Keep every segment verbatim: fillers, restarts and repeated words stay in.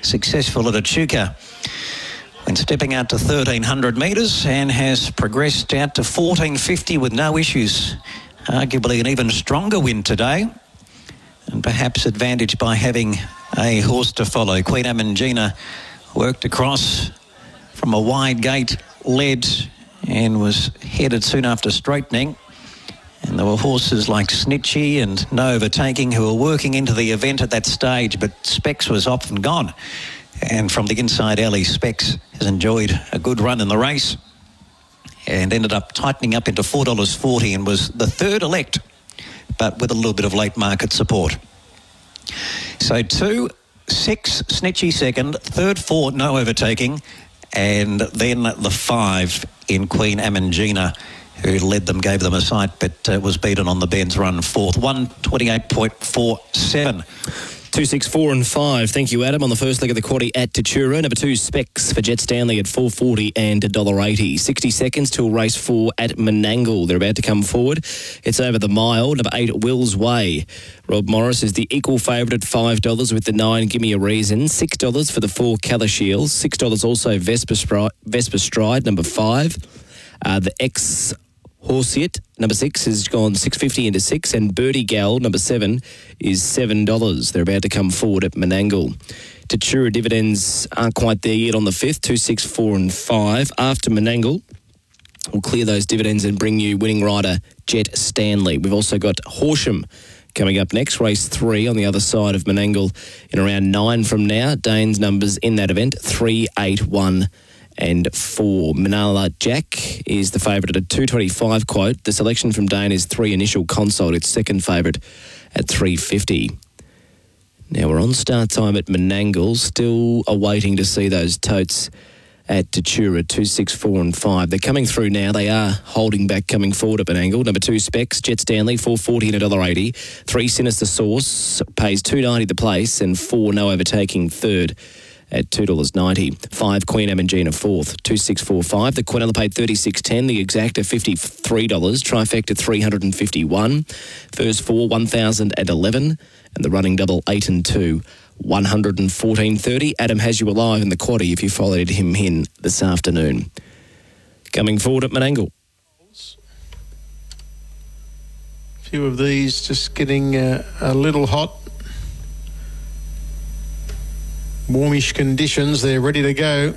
successful at Echuca when stepping out to thirteen hundred metres and has progressed out to fourteen fifty with no issues. Arguably an even stronger win today, and perhaps advantaged by having a horse to follow. Queen Amangina worked across from a wide gate, led and was headed soon after straightening. And there were horses like Snitchy and No Overtaking who were working into the event at that stage, but Specs was off and gone. And from the inside alley, Specs has enjoyed a good run in the race and ended up tightening up into four dollars forty and was the third elect, but with a little bit of late market support. So two, six, Snitchy second, third, four, No Overtaking, and then the five in Queen Amangina, who led them, gave them a sight, but uh, was beaten on the bends run fourth. one twenty-eight point four seven. Two, six, four and five. Thank you, Adam. On the first leg of the quaddie at Tatura. Number two, Specs for Jet Stanley at four forty and one dollar eighty. sixty seconds till race four at Menangle. They're about to come forward. It's over the mile. Number eight, Will's Way. Rob Morris is the equal favourite at five dollars with the nine, Give Me a Reason. six dollars for the four, Calashiel. six dollars also Vesper Stride, Vesper Stride number five. Uh, the X... Horsiet, number six, has gone six fifty into six, and Birdie Gal, number seven, is seven dollars. They're about to come forward at Menangle. Tatura dividends aren't quite there yet on the fifth, two, six, four and five. After Menangle, we'll clear those dividends and bring you winning rider Jet Stanley. We've also got Horsham coming up next, race three on the other side of Menangle in around nine from now. Dane's numbers in that event, three, eight, one and four. Manala Jack is the favourite at a two twenty-five quote. The selection from Dane is three, Initial Consult, its second favourite at three fifty. Now we're on start time at Menangle, still awaiting to see those totes at Tatura, two, six, four and five. They're coming through now. They are holding back coming forward at Menangle. Number two, Specs, Jet Stanley, four forty and one dollar eighty. Three, Sinister Source, pays two ninety the place, and four, No Overtaking, third at two dollars ninety. Five, Queen Amangina, fourth, two six four five. The Quinella paid thirty-six ten. The Exacta, fifty-three dollars. Trifecta, three hundred fifty-one. First four, one thousand eleven. And the running double, eight and two, one hundred fourteen thirty. Adam has you alive in the quaddie if you followed him in this afternoon. Coming forward at Menangle. A few of these just getting uh, a little hot. Warmish conditions, they're ready to go.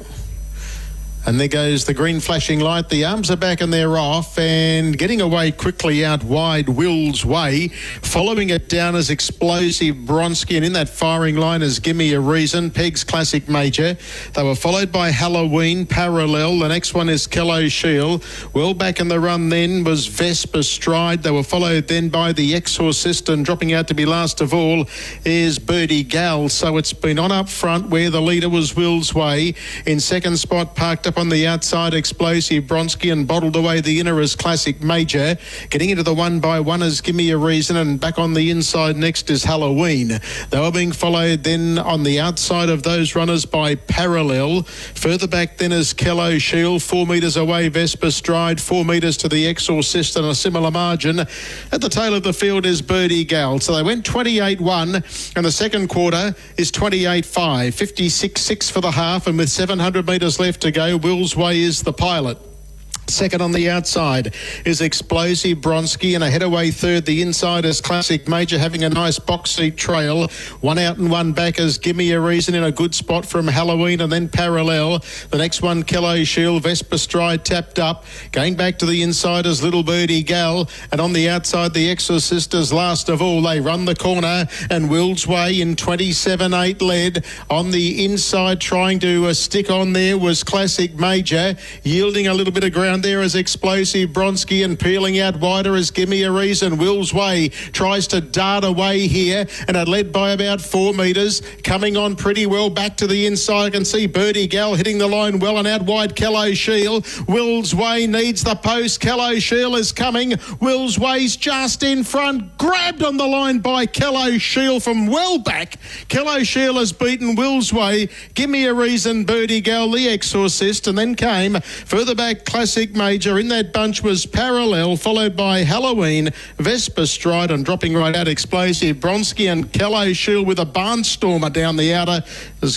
And there goes the green flashing light. The arms are back and they're off, and getting away quickly out wide, Will's Way. Following it down as Explosive Bronski, and in that firing line is Gimme a Reason, Peg's Classic Major. They were followed by Halloween, Parallel. The next one is Kello Shield. Well back in the run then was Vesper Stride. They were followed then by the Exorcist, and dropping out to be last of all is Birdie Gal. So it's been on up front where the leader was Will's Way. In second spot, parked up on the outside, Explosive Bronski, and bottled away the inner as Classic Major. Getting into the one by one is Gimme a Reason, and back on the inside next is Halloween. They were being followed then on the outside of those runners by Parallel. Further back then is Kello Shield. Four metres away, Vesper Stride. Four metres to the Exorcist and a similar margin. At the tail of the field is Birdie Gal. So they went twenty-eight one, and the second quarter is twenty-eight five. fifty-six six for the half, and with seven hundred metres left to go, Will's Way is the pilot. Second on the outside is Explosive Bronski, and ahead away third, the inside is Classic Major, having a nice box seat trail. One out and one back is Gimme a Reason in a good spot from Halloween, and then Parallel. The next one, Kello Shield, Vesper Stride tapped up. Going back to the inside is Little Birdie Gal, and on the outside, the Exorcist is last of all. They run the corner, and Will's Way in twenty-seven eight led. On the inside, trying to uh, stick on there was Classic Major, yielding a little bit of ground there is Explosive Bronski, and peeling out wider is Gimme a Reason. Will's Way tries to dart away here, and it led by about four metres. Coming on pretty well back to the inside. I can see Birdie Gal hitting the line well, and out wide Kello Shield. Will's Way needs the post. Kello Shield is coming. Will's Way's just in front. Grabbed on the line by Kello Shield from well back. Kello Shield has beaten Will's Way. Gimme a Reason, Birdie Gal, the Exorcist, and then came further back Classic Major. In that bunch was Parallel, followed by Halloween, Vesper Stride, and dropping right out Explosive Bronski, and Kello Shield with a barnstormer down the outer as